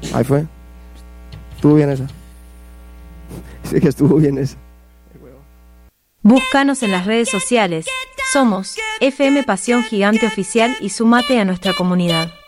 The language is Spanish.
Ahí fue. Estuvo bien esa. Sí que estuvo bien esa. Búscanos en las redes sociales. Somos FM Pasión Gigante Oficial y sumate a nuestra comunidad.